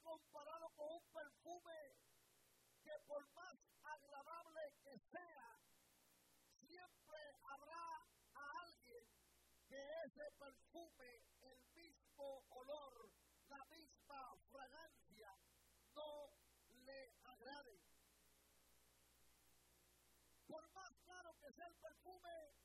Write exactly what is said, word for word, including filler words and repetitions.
comparado con un perfume que por más agradable que sea, siempre habrá a alguien que ese perfume, el mismo olor, la misma fragancia, no le agrade. Por más caro que sea el perfume,